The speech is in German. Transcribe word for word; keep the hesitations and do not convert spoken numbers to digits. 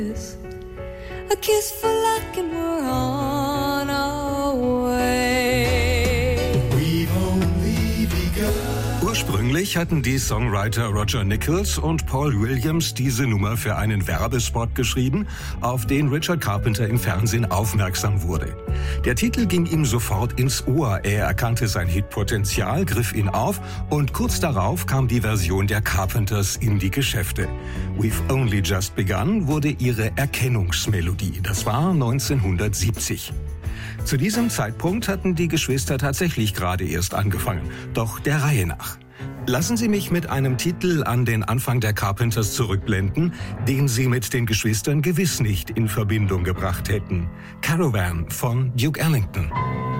A kiss for luck and we're on our way. We've only begun. Ursprünglich hatten die Songwriter Roger Nichols und Paul Williams diese Nummer für einen Werbespot geschrieben, auf den Richard Carpenter im Fernsehen aufmerksam wurde. Der Titel ging ihm sofort ins Ohr, er erkannte sein Hitpotenzial, griff ihn auf und kurz darauf kam die Version der Carpenters in die Geschäfte. We've Only Just Begun wurde ihre Erkennungsmelodie, das war neunzehnhundertsiebzig. Zu diesem Zeitpunkt hatten die Geschwister tatsächlich gerade erst angefangen, doch der Reihe nach. Lassen Sie mich mit einem Titel an den Anfang der Carpenters zurückblenden, den Sie mit den Geschwistern gewiss nicht in Verbindung gebracht hätten. Caravan von Duke Ellington.